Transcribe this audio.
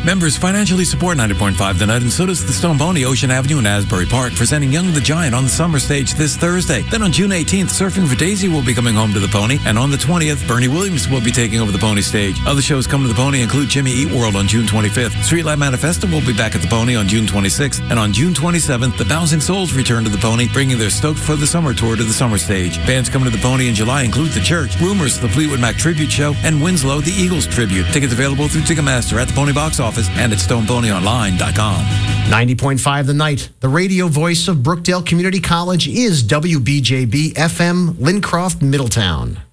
Members financially support 90.5 The Night, and so does the Stone Pony, Ocean Avenue and Asbury Park, presenting Young the Giant on the summer stage this Thursday. Then on June 18th, Surfing for Daisy will be coming home to the Pony, and on the 20th, Bernie Williams will be taking over the Pony stage. Other shows coming to the Pony include Jimmy Eat World on June 25th. Streetlight Manifesto will be back at the Pony on June 26th, and on June 27th, the Bouncing Souls return to the Pony, bringing their Stoked for the Summer tour to the summer stage. Bands coming to the Pony in July include The Church, Rumors, the Fleetwood Mac Tribute Show, and Winslow, the Eagles Tribute. Tickets available through Ticketmaster, at the Pony box office, and at StonePonyOnline.com. 90.5 The Night, the radio voice of Brookdale Community College, is WBJB FM, Lincroft, Middletown.